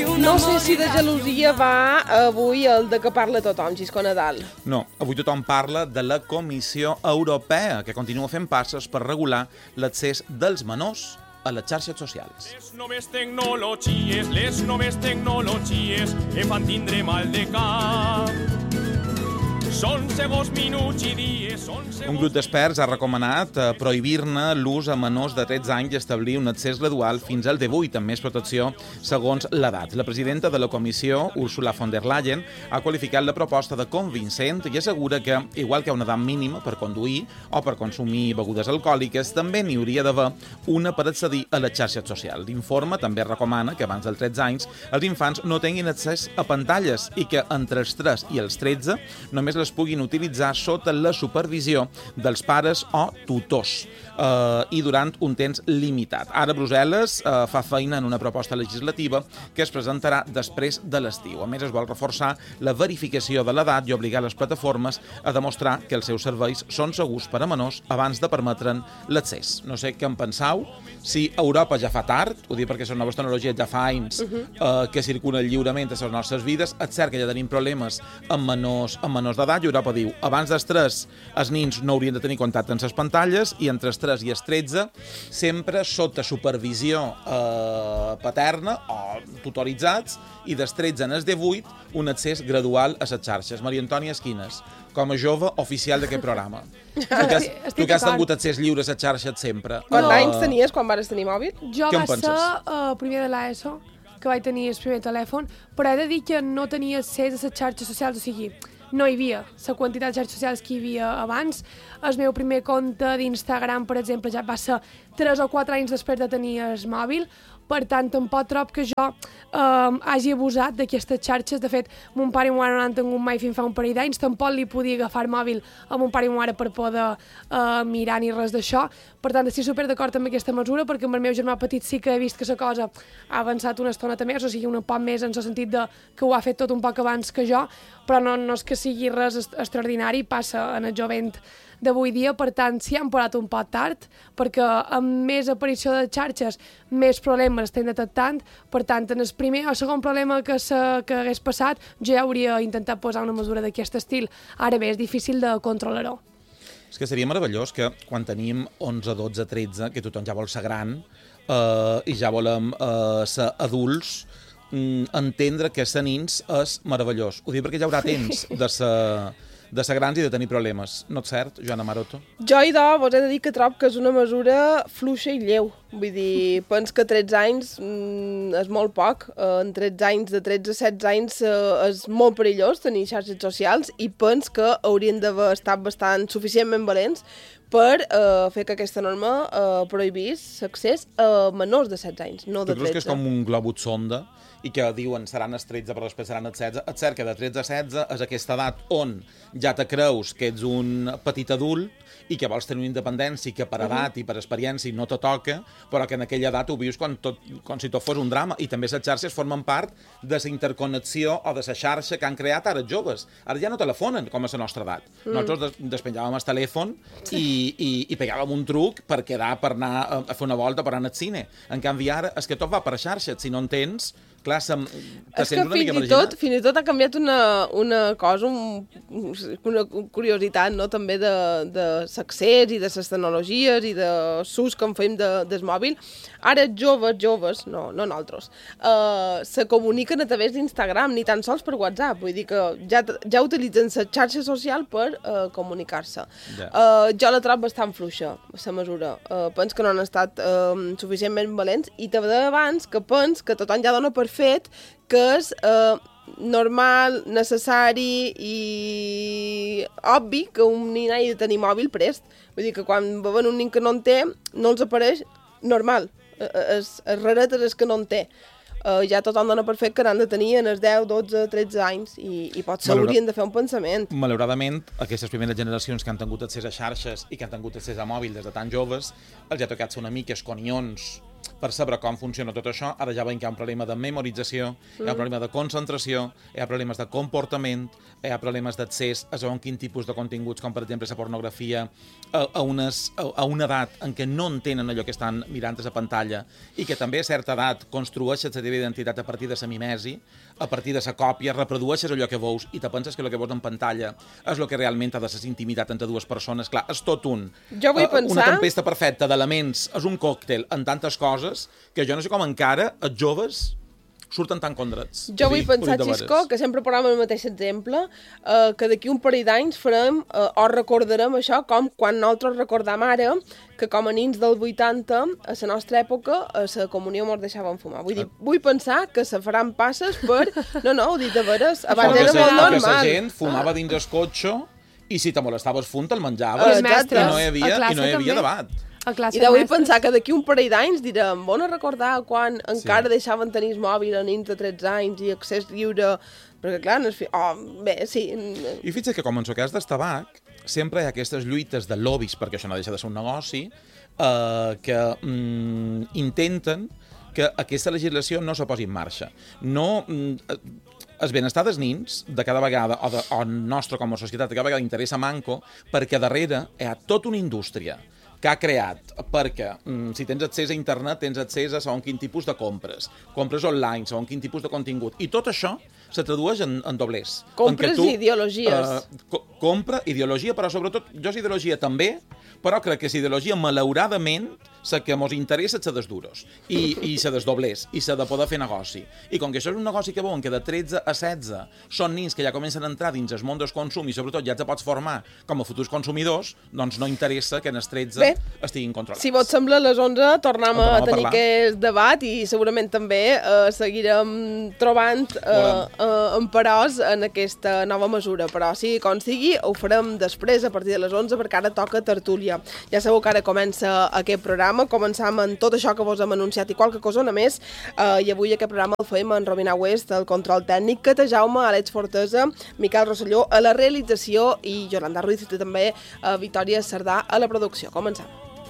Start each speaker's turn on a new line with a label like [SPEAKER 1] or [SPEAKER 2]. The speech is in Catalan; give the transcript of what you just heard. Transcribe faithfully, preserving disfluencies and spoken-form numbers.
[SPEAKER 1] No sé si de gelosia va avui el de que parla tothom, Xisco Nadal.
[SPEAKER 2] No, avui tothom parla de la Comissió Europea, que continua fent passes per regular l'accés dels menors a les xarxes socials.
[SPEAKER 3] Les noves tecnologies, les noves tecnologies em fan tindre mal de cap. Són segons minuts i dies, són segons...
[SPEAKER 2] Un grup d'experts ha recomanat eh, prohibir-ne l'ús a menors de tretze anys i establir un accés gradual fins al divuit, amb més protecció segons l'edat. La presidenta de la comissió, Ursula von der Leyen, ha qualificat la proposta de convincent i assegura que, igual que hi ha una edat mínima per conduir o per consumir begudes alcohòliques, també n'hi hauria d'haver una per accedir a les xarxes socials. L'informe també recomana que abans dels tretze anys els infants no tinguin accés a pantalles i que entre els tres i els tretze només les puguin utilitzar sota la supervisió dels pares o tutors eh, i durant un temps limitat. Ara Brussel·les eh, fa feina en una proposta legislativa que es presentarà després de l'estiu. A més, es vol reforçar la verificació de l'edat i obligar les plataformes a demostrar que els seus serveis són segurs per a menors abans de permetre'n l'accés. No sé què en penseu, si Europa ja fa tard, ho dic perquè les noves tecnologies ja fa anys uh-huh. eh, que circulen lliurement a les nostres vides, és cert que ja tenim problemes amb menors, amb menors d'edat, i Europa diu, abans dels tres els nins no haurien de tenir contacte amb les pantalles i entre els tres i els tretze sempre sota supervisió eh, paterna o tutoritzats, i dels tretze en els divuit un accés gradual a les xarxes. Maria Antònia Esquines, com a jove oficial d'aquest programa. Tu que has, tu que has tingut accés lliure a les xarxes sempre.
[SPEAKER 1] Quants
[SPEAKER 2] uh,
[SPEAKER 1] anys tenies quan vas tenir mòbil?
[SPEAKER 4] Jo
[SPEAKER 2] Què
[SPEAKER 4] va
[SPEAKER 2] en penses?
[SPEAKER 4] ser uh, primer de l'ESO, que vaig tenir el primer telèfon, però he de dir que no tenia accés a les xarxes socials, o sigui, no hi havia la quantitat de xarxes socials que hi havia abans. El meu primer compte d'Instagram, per exemple, ja va ser tres o quatre anys després de tenir el mòbil. Per tant, tampoc trob que jo eh, hagi abusat d'aquestes xarxes. De fet, mon pare i ma mare no han tingut mai fins fa un parell d'anys. Tampoc li podia agafar el mòbil a mon pare i ma mare per poder eh, mirar ni res d'això. Per tant, estic super d'acord amb aquesta mesura, perquè amb el meu germà petit sí que he vist que la cosa ha avançat una estoneta més, o sigui, un poc més en el sentit de que ho ha fet tot un poc abans que jo, però no, no és que sigui res extraordinari, passa en el jovent d'avui dia. Per tant, s'hi han posat un poc tard, perquè amb més aparició de xarxes, més problemes estem detectant. Per tant, en el primer o segon problema que, se, que hagués passat, jo ja hauria intentat posar una mesura d'aquest estil. Ara bé, és difícil de controlar-ho.
[SPEAKER 2] És que seria meravellós que quan tenim onze, dotze, tretze, que tothom ja vol ser gran eh, i ja volem eh, ser adults, mm, entendre que ser nins és meravellós. Ho dic perquè ja haurà temps de ser... de ser grans i de tenir problemes. No és cert, Joana Maroto?
[SPEAKER 1] Jo, idò, vos he de dir que trob que és una mesura fluixa i lleu. Vull dir, pens que tretze anys mm, és molt poc. Uh, en tretze anys, de tretze a setze anys, uh, és molt perillós tenir xarxes socials, i pens que haurien d'haver estat bastant suficientment valents per uh, fer que aquesta norma uh, prohibís l'accés a menors de setze anys, no de
[SPEAKER 2] tu
[SPEAKER 1] tretze.
[SPEAKER 2] creus que és com un globus sonda i que diuen seran els tretze però després seran els setze? És cert que de tretze a setze és aquesta edat on ja te creus que ets un petit adult i que vols tenir una independència que per edat i per experiència no te toca, però que en aquella edat ho vius com, tot, com si tot fos un drama. I també les xarxes formen part de la interconnexió o de la xarxa que han creat ara els joves. Ara ja no telefonen com a la nostra edat. Mm. Nosaltres des despenjàvem el telèfon i, i, i pegàvem un truc per quedar, per anar a, a fer una volta, per anar al cine. En canvi ara és que tot va per xarxes. Si no en tens, clar, se, te
[SPEAKER 1] és
[SPEAKER 2] sents
[SPEAKER 1] que
[SPEAKER 2] una
[SPEAKER 1] fins
[SPEAKER 2] mica
[SPEAKER 1] i
[SPEAKER 2] marginat.
[SPEAKER 1] tot, fins i tot ha canviat una, una cosa, un, una curiositat, no?, també de, de l'accés i de les tecnologies i de l'ús que en fem de, del mòbil. Ara joves, joves, no, no nosaltres, uh, se comuniquen a través d'Instagram, ni tan sols per WhatsApp. Vull dir que ja, ja utilitzen la xarxa social per uh, comunicar-se. Yeah. Uh, jo la trobo bastant fluixa, la mesura. Uh, penso que no han estat uh, suficientment valents, i te deia abans que penso que tothom ja dona per fet que és uh, normal, necessari i obvi que un nin hagi de tenir mòbil prest. Vull dir que quan veuen un nin que no en té, no els apareix normal. És, és raret és que no en té. Uh, ja tothom dona per fet que n'han de tenir en els deu, dotze, tretze anys, i, i potser
[SPEAKER 2] Malaurat...
[SPEAKER 1] haurien de fer un pensament.
[SPEAKER 2] Malauradament, aquestes primeres generacions que han tingut accés a xarxes i que han tingut accés a mòbil des de tan joves, els ha tocat ser una mica esconions per saber com funciona tot això. Ara ja veiem que hi ha un problema de memorització, hi ha un problema de concentració, hi ha problemes de comportament, hi ha problemes d'accés a segons quin tipus de continguts, com per exemple la pornografia, a, a, unes, a, a una edat en què no entenen allò que estan mirant a la pantalla i que també a certa edat construeixes la teva identitat a partir de la mimesi, a partir de la còpia, reprodueixes allò que veus i te penses que el que veus en pantalla és el que realment ha de ser intimitat entre dues persones. Clar, és tot un...
[SPEAKER 1] Jo vull pensar...
[SPEAKER 2] Una tempesta perfecta d'elements, és un còctel en tantes coses que jo no sé com encara els joves surten tan condrets.
[SPEAKER 1] Jo vull pensar, Xisco, que sempre posem el mateix exemple, eh, que d'aquí un parell d'anys farem, eh, o recordarem això, com quan nosaltres recordam ara que com a nins del vuitanta, a la nostra època, a la comunió mos deixaven fumar. Vull dir, vull pensar que se faran passes per... No, no, ho dic de veres, abans era molt normal.
[SPEAKER 2] Que la gent fumava dins el cotxe i si te molestaves fum, te'l menjaves. I no hi havia, i no hi havia debat.
[SPEAKER 1] I de vull pensar que d'aquí un parell d'anys direm, bon a recordar quan encara sí. deixaven tenir mòbil a nins de tretze anys i accés lliure, perquè clar, no és fi... oh, bé, sí.
[SPEAKER 2] I fixa't que com en el cas del tabac, sempre hi ha aquestes lluites de lobbies, perquè això no deixa de ser un negoci, eh, que mm, intenten que aquesta legislació no se posi en marxa. No... Mm, el benestar dels nins, de cada vegada, o, de, o nostre com a societat, de cada vegada interessa manco, perquè darrere hi ha tota una indústria que ha creat, perquè mm, si tens accés a internet, tens accés a segons quin tipus de compres, compres online, segons quin tipus de contingut, i tot això se tradueix en, en doblers.
[SPEAKER 1] Compres
[SPEAKER 2] tu,
[SPEAKER 1] i ideologies.
[SPEAKER 2] Uh, co compra, ideologia, però sobretot, jo és ideologia també, però crec que és ideologia, malauradament, la que ens interessa és la dels duros, i, i la dels doblers, i la de poder fer negoci. I com que això és un negoci que veuen que de tretze a setze són nins que ja comencen a entrar dins el món del consum i sobretot ja te pots formar com a futurs consumidors, doncs no interessa que en els tretze Bé, estiguin controlats.
[SPEAKER 1] Si vos sembla, a les onze tornem a, a tenir a aquest debat i segurament també eh, seguirem trobant eh, eh, emparors en aquesta nova mesura. Però sigui com sigui, ho farem després a partir de les onze perquè ara toca tertúlia. Ja sabeu que ara comença aquest programa, començam amb tot això que vos hem anunciat i qualque cosa més, eh, i avui aquest programa el fem en Robina West, el control tècnic, Cata Jaume, Àlex Fortesa, Miquel Rosselló a la realització i Yolanda Ruiz i també a Victòria Cerdà a la producció. Comencem.